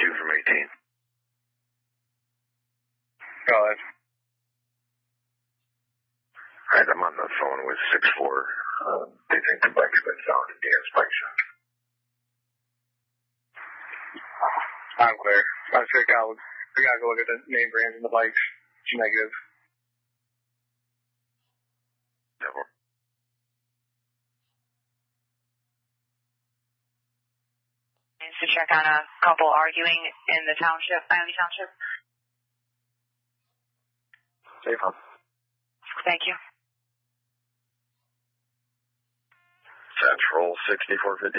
from 18. Go ahead. Alright, I'm on the phone with 6-4. They think the bike's been found at Dan's bike shop. I'm clear. I'm sure we gotta go look at the name brands and the bikes. It's negative. Devil. To check on a couple arguing in the township, Miami Township. Safe home. Thank you. Central 6454.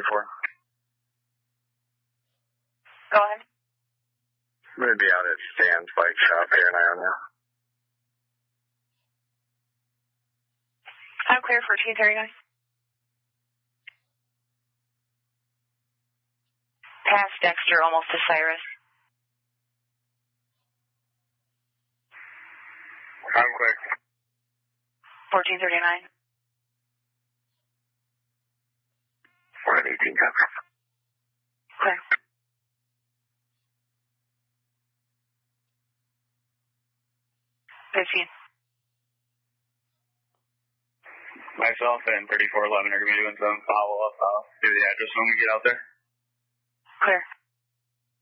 Go ahead. I'm going to be out at Dan's bike shop here in Ironville. I'm clear for 1439. Past Dexter, almost to Cyrus. I'm clear. 1439. We're at 18 Central. Clear. Myself and 3411 are going to be doing some follow-up. I'll give you the address when we get out there. Clear.